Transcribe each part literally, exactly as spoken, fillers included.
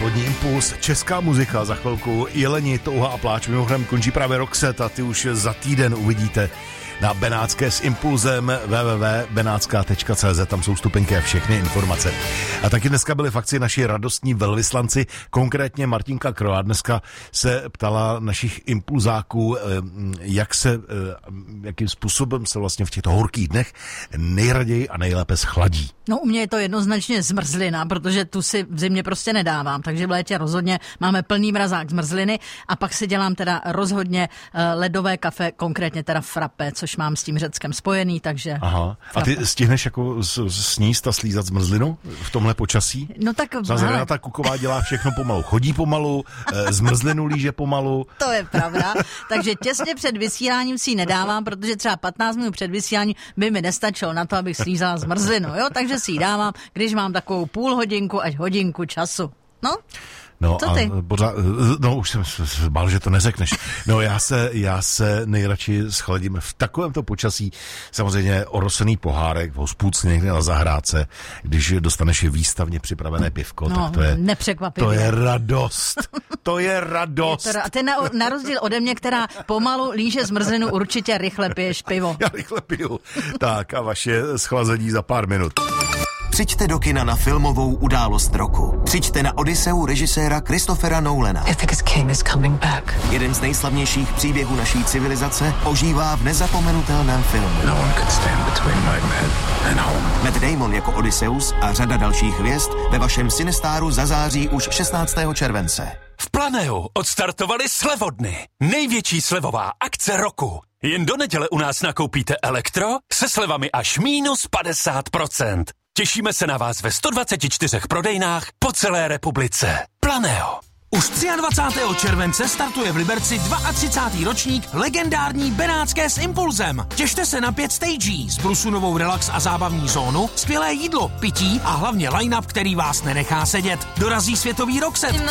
Odpolední impuls, česká muzika, za chvilku Jeleni, touha a pláč. Mimochodem končí právě Roxette a ty už za týden uvidíte na Benátské s impulzem w w w tečka benátská tečka cé zet, tam jsou vstupenky a všechny informace. A taky dneska byli v akci naši radostní velvyslanci, konkrétně Martinka Kroa. Dneska se ptala našich impulzáků, jak se, jakým způsobem se vlastně v těchto horkých dnech nejraději a nejlépe schladí. No u mě je to jednoznačně zmrzlina, protože tu si v zimě prostě nedávám, takže v létě rozhodně máme plný mrazák zmrzliny a pak si dělám teda rozhodně ledové kafe, konkrétně teda frappé, což mám s tím Řeckem spojený, takže... Aha. A ty stihneš jako sníst a slízat zmrzlinu v tomhle počasí? No tak... Renata Kuková dělá všechno pomalu. Chodí pomalu, zmrzlinu líže pomalu. To je pravda. Takže těsně před vysíláním si ji nedávám, protože třeba patnáct minut před vysíláním by mi nestačilo na to, abych slízala zmrzlinu, jo? Takže si ji dávám, když mám takovou půl hodinku až hodinku času. No? No Co ty? a pořád, no už jsem se bál, že to neřekneš. No já se, já se nejradši schladím v takovémto počasí, samozřejmě orosený pohárek v hospůdce někde na zahrádce, když dostaneš výstavně připravené pivko, no, tak to je, nepřekvapivě. To je radost. To je radost. Je to, a ty na, na rozdíl ode mě, která pomalu líže zmrzlinu, určitě rychle piješ pivo. Já rychle piju. Tak a vaše schlazení za pár minut. Přijďte do kina na filmovou událost roku. Přijďte na Odysseu režiséra Christophera Nolana. I think his king is coming back. Jeden z nejslavnějších příběhů naší civilizace ožívá v nezapomenutelném filmu. No one could stand between my bed and home. Matt Damon jako Odysseus a řada dalších hvězd ve vašem Cinestáru zazáří už šestnáctého července. V Planeu odstartovali slevodny. Největší slevová akce roku. Jen do neděle u nás nakoupíte elektro se slevami až minus padesát procent. Těšíme se na vás ve sto dvaceti čtyřech prodejnách po celé republice. Planeo. Už dvacátého třetího července startuje v Liberci třicátý druhý ročník legendární Benátské s impulzem. Těšte se na pět stagí, s Brusunovou relax a zábavní zónu, skvělé jídlo, pití a hlavně line-up, který vás nenechá sedět. Dorazí světový Roxette.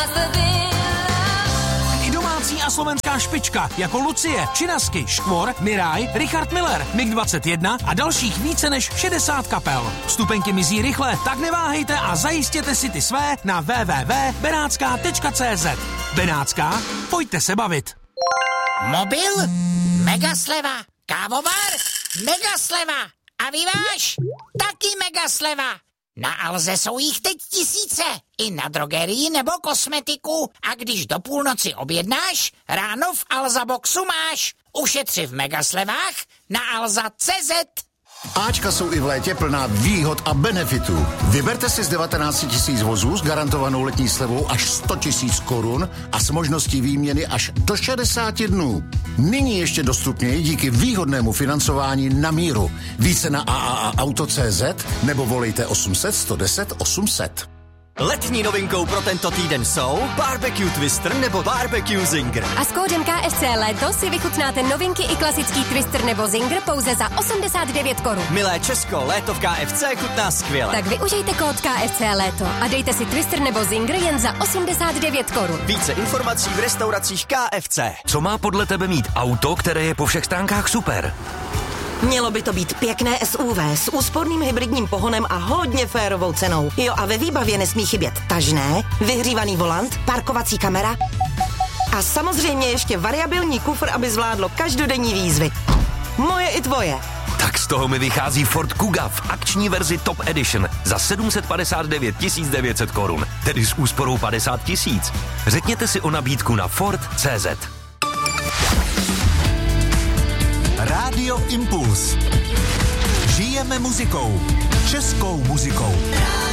I domácí a slovenská špička jako Lucie, Činasky, Škvor, Miraj, Richard Miller, mig dvacet jedna a dalších více než šedesát kapel. Vstupenky mizí rychle, tak neváhejte a zajistěte si ty své na w w w tečka benátská tečka cé zet. Benátská, pojďte se bavit. Mobil? Mega sleva. Kávovar? Mega sleva. A vyváž? Taky mega sleva. Na Alze jsou jich teď tisíce. I na drogerii nebo kosmetiku. A když do půlnoci objednáš, ráno v Alza Boxu máš. Ušetři v megaslevách na alza tečka cé zet. Ačka jsou i v létě plná výhod a benefitů. Vyberte si z devatenáct tisíc vozů s garantovanou letní slevou až sto tisíc korun a s možností výměny až do šedesáti dnů. Nyní ještě dostupněji díky výhodnému financování na míru. Více na a a a auto tečka cé zet nebo volejte osm set sto deset osm set. Letní novinkou pro tento týden jsou Barbecue Twister nebo Barbecue Zinger. A s kódem K F C Léto si vychutnáte novinky i klasický Twister nebo Zinger pouze za osmdesát devět korun. Milé Česko, léto v K F C chutná skvěle. Tak využijte kód K F C Léto a dejte si Twister nebo Zinger jen za osmdesát devět korun. Více informací v restauracích K F C. Co má podle tebe mít auto, které je po všech stránkách super? Mělo by to být pěkné S U V s úsporným hybridním pohonem a hodně férovou cenou. Jo, a ve výbavě nesmí chybět tažné, vyhřívaný volant, parkovací kamera a samozřejmě ještě variabilní kufr, aby zvládlo každodenní výzvy. Moje i tvoje. Tak z toho mi vychází Ford Kuga v akční verzi Top Edition za sedm set padesát devět tisíc devět set korun, tedy s úsporou padesát tisíc. Řekněte si o nabídku na Ford tečka cé zet. Rádio Impuls. Žijeme muzikou. Českou muzikou.